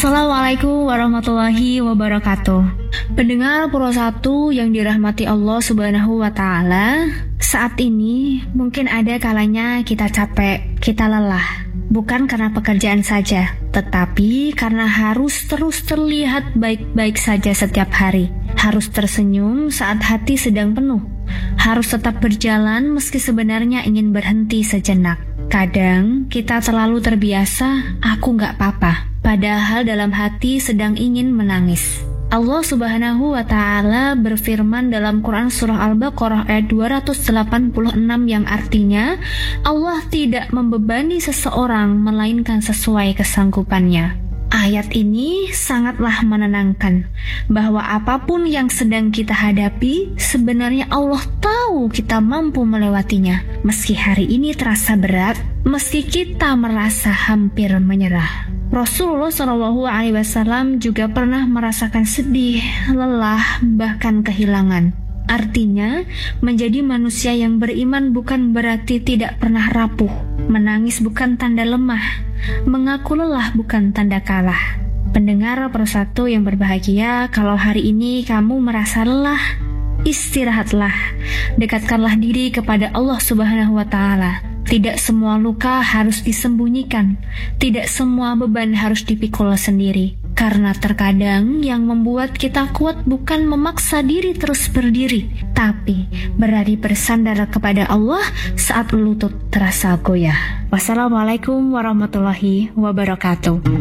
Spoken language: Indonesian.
Assalamualaikum warahmatullahi wabarakatuh. Pendengar Pro 1 yang dirahmati Allah Subhanahu wa Ta'ala, saat ini mungkin ada kalanya kita capek, kita lelah, bukan karena pekerjaan saja, tetapi karena harus terus terlihat baik-baik saja setiap hari, harus tersenyum saat hati sedang penuh, harus tetap berjalan meski sebenarnya ingin berhenti sejenak. Kadang kita terlalu terbiasa, aku gak apa-apa, padahal dalam hati sedang ingin menangis. Allah Subhanahu wa Ta'ala berfirman dalam Quran Surah Al-Baqarah ayat 286 yang artinya, Allah tidak membebani seseorang melainkan sesuai kesanggupannya. Ayat ini sangatlah menenangkan bahwa apapun yang sedang kita hadapi, sebenarnya Allah tahu kita mampu melewatinya. Meski hari ini terasa berat, meski kita merasa hampir menyerah. Rasulullah SAW juga pernah merasakan sedih, lelah, bahkan kehilangan. Artinya, menjadi manusia yang beriman bukan berarti tidak pernah rapuh. Menangis bukan tanda lemah, mengaku lelah bukan tanda kalah. Pendengar Pro 1 yang berbahagia, kalau hari ini kamu merasa lelah, istirahatlah, dekatkanlah diri kepada Allah Subhanahu wa Ta'ala. Tidak semua luka harus disembunyikan, tidak semua beban harus dipikul sendiri. Karena terkadang yang membuat kita kuat bukan memaksa diri terus berdiri, tapi berani bersandar kepada Allah saat lutut terasa goyah. Wassalamualaikum warahmatullahi wabarakatuh.